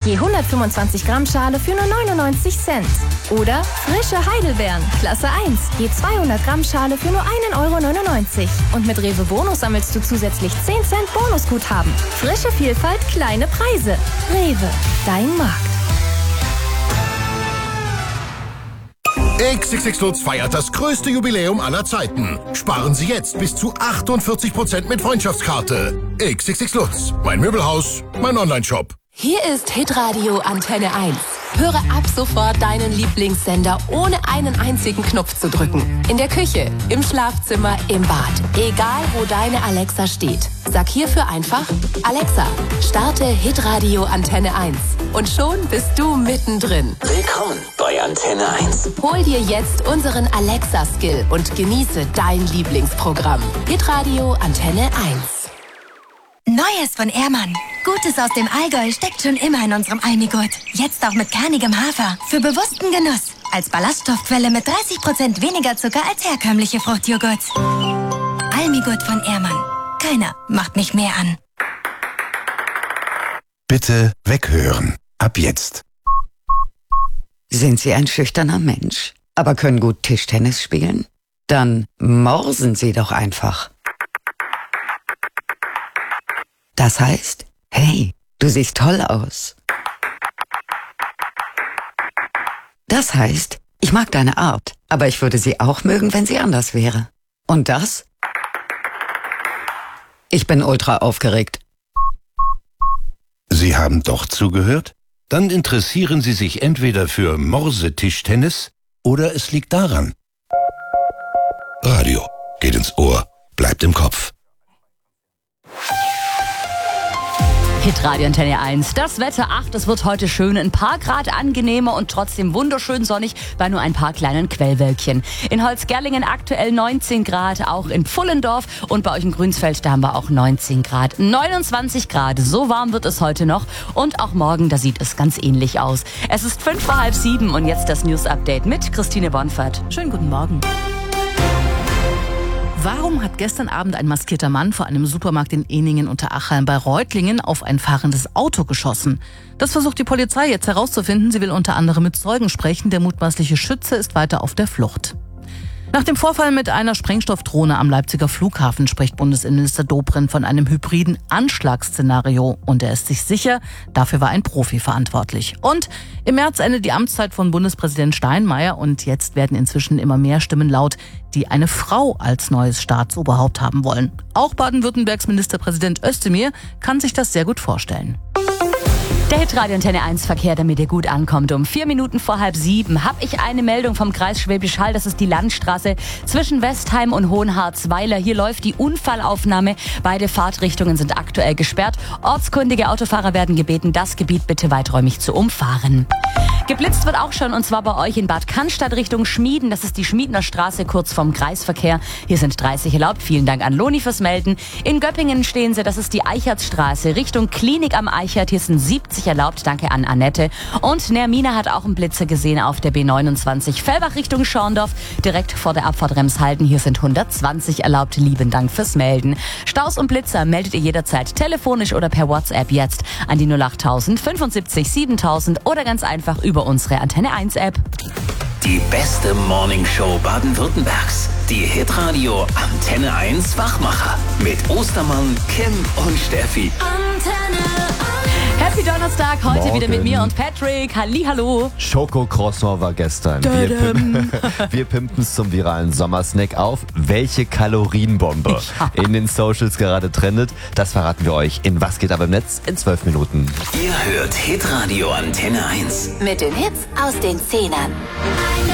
Je 125 Gramm Schale für nur 99 Cent. Oder frische Heidelbeeren, Klasse 1. Je 200 Gramm Schale für nur 1,99 €. Und mit Rewe Bonus sammelst du zusätzlich 10 Cent Bonusguthaben. Frische Vielfalt, kleine Preise. Rewe, dein Markt. XXX Lutz feiert das größte Jubiläum aller Zeiten. Sparen Sie jetzt bis zu 48% mit Freundschaftskarte. XXX Lutz, mein Möbelhaus, mein Onlineshop. Hier ist Hitradio Antenne 1. Höre ab sofort deinen Lieblingssender, ohne einen einzigen Knopf zu drücken. In der Küche, im Schlafzimmer, im Bad. Egal, wo deine Alexa steht. Sag hierfür einfach: Alexa, starte Hitradio Antenne 1. Und schon bist du mittendrin. Willkommen bei Antenne 1. Hol dir jetzt unseren Alexa-Skill und genieße dein Lieblingsprogramm. Hitradio Antenne 1. Neues von Ehrmann. Gutes aus dem Allgäu steckt schon immer in unserem Almigurt. Jetzt auch mit kernigem Hafer. Für bewussten Genuss. Als Ballaststoffquelle mit 30% weniger Zucker als herkömmliche Fruchtjoghurts. Almigurt von Ehrmann. Keiner macht mich mehr an. Bitte weghören. Ab jetzt. Sind Sie ein schüchterner Mensch, aber können gut Tischtennis spielen? Dann morsen Sie doch einfach. Das heißt, hey, du siehst toll aus. Das heißt, ich mag deine Art, aber ich würde sie auch mögen, wenn sie anders wäre. Und das? Ich bin ultra aufgeregt. Sie haben doch zugehört? Dann interessieren Sie sich entweder für Morsetischtennis oder es liegt daran. Radio geht ins Ohr, bleibt im Kopf. Hitradio Antenne 1. Das Wetter, es wird heute schön. Ein paar Grad angenehmer und trotzdem wunderschön sonnig bei nur ein paar kleinen Quellwölkchen. In Holzgerlingen aktuell 19 Grad, auch in Pfullendorf und bei euch in Grünsfeld, da haben wir auch 19 Grad. 29 Grad, so warm wird es heute noch und auch morgen, da sieht es ganz ähnlich aus. Es ist 6:05 und jetzt das News-Update mit Christine Bonfert. Schönen guten Morgen. Warum hat gestern Abend ein maskierter Mann vor einem Supermarkt in Ehningen unter Achalm bei Reutlingen auf ein fahrendes Auto geschossen? Das versucht die Polizei jetzt herauszufinden. Sie will unter anderem mit Zeugen sprechen. Der mutmaßliche Schütze ist weiter auf der Flucht. Nach dem Vorfall mit einer Sprengstoffdrohne am Leipziger Flughafen spricht Bundesinnenminister Dobrindt von einem hybriden Anschlagsszenario. Und er ist sich sicher, dafür war ein Profi verantwortlich. Und im März endet die Amtszeit von Bundespräsident Steinmeier. Und jetzt werden inzwischen immer mehr Stimmen laut, die eine Frau als neues Staatsoberhaupt haben wollen. Auch Baden-Württembergs Ministerpräsident Özdemir kann sich das sehr gut vorstellen. Der Hitradio Antenne 1 Verkehr, damit ihr gut ankommt. Um 4 Minuten vor 6:30 habe ich eine Meldung vom Kreis Schwäbisch Hall. Das ist die Landstraße zwischen Westheim und Hohenharzweiler. Hier läuft die Unfallaufnahme. Beide Fahrtrichtungen sind aktuell gesperrt. Ortskundige Autofahrer werden gebeten, das Gebiet bitte weiträumig zu umfahren. Geblitzt wird auch schon, und zwar bei euch in Bad Cannstatt Richtung Schmieden. Das ist die Schmiedner Straße kurz vorm Kreisverkehr. Hier sind 30 erlaubt. Vielen Dank an Loni fürs Melden. In Göppingen stehen sie, das ist die Eichertstraße Richtung Klinik am Eichert. Hier sind 70 erlaubt. Danke an Annette. Und Nermina hat auch einen Blitzer gesehen auf der B29 Fellbach Richtung Schorndorf. Direkt vor der Abfahrt Remshalden. Hier sind 120 erlaubt. Lieben Dank fürs Melden. Staus und Blitzer meldet ihr jederzeit telefonisch oder per WhatsApp jetzt an die 08000 75 7000 oder ganz einfach über unsere Antenne 1 App. Die beste Morningshow Baden-Württembergs. Die Hitradio Antenne 1 Wachmacher. Mit Ostermann, Kim und Steffi. Antenne 1. Happy Donnerstag, heute Morgen. Wieder mit mir und Patrick. Hallihallo. Schokocroissant war gestern. Wir pimpen es zum viralen Sommersnack auf. Welche Kalorienbombe in den Socials gerade trendet, das verraten wir euch in Was geht aber im Netz in 12 Minuten. Ihr hört Hitradio Antenne 1. Mit den Hits aus den 10ern.